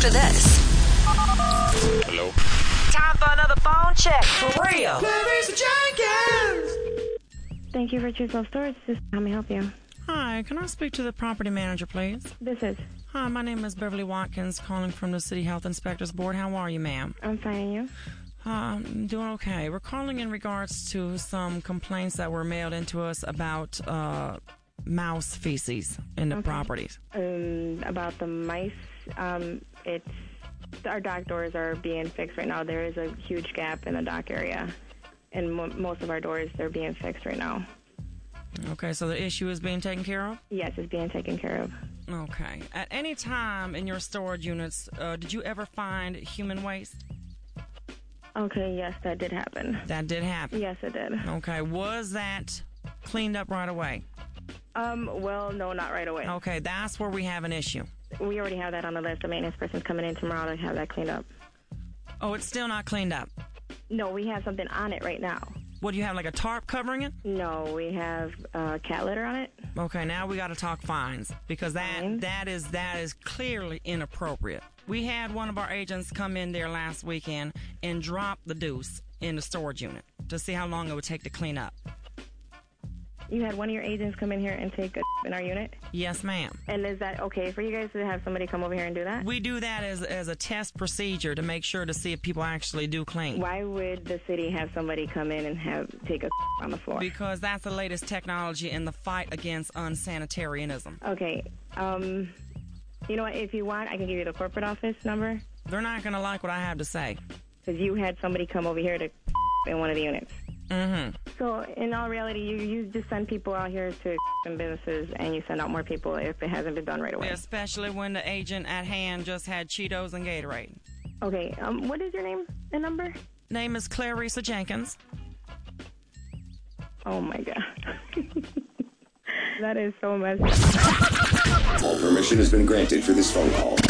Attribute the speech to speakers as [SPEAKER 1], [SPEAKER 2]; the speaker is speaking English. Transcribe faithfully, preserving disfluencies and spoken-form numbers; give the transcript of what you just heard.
[SPEAKER 1] after this.
[SPEAKER 2] Hello?
[SPEAKER 3] Time for another phone check. For real.
[SPEAKER 4] Clarissa Jenkins!
[SPEAKER 5] Thank you for True Self Storage. This is how may I help you?
[SPEAKER 6] Hi, can I speak to the property manager, please?
[SPEAKER 5] This is.
[SPEAKER 6] Hi, my name is Beverly Watkins, calling from the City Health Inspectors Board. How are you, ma'am?
[SPEAKER 5] I'm fine, and you?
[SPEAKER 6] Uh, I'm doing okay. We're calling in regards to some complaints that were mailed into us about uh, mouse feces in the
[SPEAKER 5] Okay.
[SPEAKER 6] properties.
[SPEAKER 5] Um, about the mice, um, it's our dock doors are being fixed right now. There is a huge gap in the dock area, and mo- most of our doors they're being fixed right now.
[SPEAKER 6] Okay, so the issue is being taken care of?
[SPEAKER 5] Yes, it's being taken care of.
[SPEAKER 6] Okay. At any time in your storage units, uh, did you ever find human waste?
[SPEAKER 5] Okay, yes, that did happen.
[SPEAKER 6] That did happen?
[SPEAKER 5] Yes, it did.
[SPEAKER 6] Okay, was that cleaned up right away?
[SPEAKER 5] Um, well, no, not right away.
[SPEAKER 6] Okay, that's where we have an issue.
[SPEAKER 5] We already have that on the list. The maintenance person's coming in tomorrow to have that cleaned up.
[SPEAKER 6] Oh, it's still not cleaned up?
[SPEAKER 5] No, we have something on it right now.
[SPEAKER 6] What, do you have, like a tarp covering it?
[SPEAKER 5] No, we have uh, cat litter on it.
[SPEAKER 6] Okay, now we got to talk fines because that
[SPEAKER 5] Fines?
[SPEAKER 6] that is that is clearly inappropriate. We had one of our agents come in there last weekend and drop the deuce in the storage unit to see how long it would take to clean up.
[SPEAKER 5] You had one of your agents come in here and take a in our unit?
[SPEAKER 6] Yes, ma'am.
[SPEAKER 5] And is that okay for you guys to have somebody come over here and do that?
[SPEAKER 6] We do that as as a test procedure to make sure to see if people actually do clean.
[SPEAKER 5] Why would the city have somebody come in and have take a on the floor?
[SPEAKER 6] Because that's the latest technology in the fight against unsanitarianism.
[SPEAKER 5] Okay. Um, you know what? If you want, I can give you the corporate office number.
[SPEAKER 6] They're not going to like what I have to say.
[SPEAKER 5] Because you had somebody come over here to in one of the units.
[SPEAKER 6] Mm-hmm.
[SPEAKER 5] So, in all reality, you, you just send people out here to businesses, and you send out more people if it hasn't been done right away.
[SPEAKER 6] Especially when the agent at hand just had Cheetos and Gatorade.
[SPEAKER 5] Okay. Um, what is your name and number?
[SPEAKER 6] Name is Clarissa Jenkins.
[SPEAKER 5] Oh, my God. That is so messy.
[SPEAKER 7] All permission has been granted for this phone call.